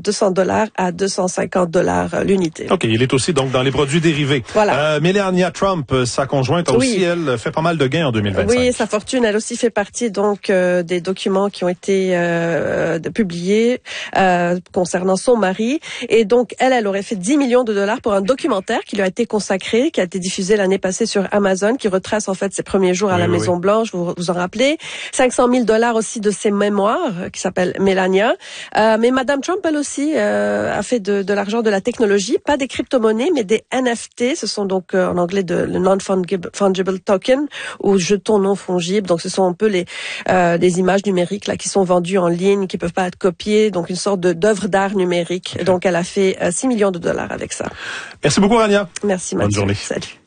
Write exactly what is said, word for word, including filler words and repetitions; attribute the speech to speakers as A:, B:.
A: deux cents dollars à deux cent cinquante dollars l'unité.
B: OK, il est aussi donc dans les produits dérivés.
A: Voilà.
B: Euh, Melania Trump, sa conjointe, a
A: oui.
B: aussi, elle, fait pas mal de gains en deux mille vingt-cinq.
A: Oui, sa fortune, elle aussi fait partie donc euh, des documents qui ont été euh, publiés euh, concernant son mari. Et donc, elle, elle aurait fait dix millions de dollars pour un documentaire qui lui a été consacré, qui a été diffusé l'année passée sur Amazon, qui retrace en fait ses premiers jours à
B: oui,
A: la
B: oui,
A: Maison-Blanche, vous vous en rappelez. cinq cent mille dollars aussi de ses mémoires, qui s'appelle Melania. Euh, mais Madame Trump, elle aussi, euh, a fait de, de l'argent de la technologie, pas des crypto-monnaies, mais des N F T. Ce sont donc euh, en anglais de le non-fungible token ou jetons non fongibles. Donc, ce sont un peu les euh, des images numériques là qui sont vendues en ligne, qui peuvent pas être copiées. Donc, une sorte de d'œuvre d'art numérique. Okay. Donc, elle a fait euh, six millions de dollars avec ça.
B: Merci beaucoup, Rania.
A: Merci, Mathieu.
B: Bonne journée.
A: Salut.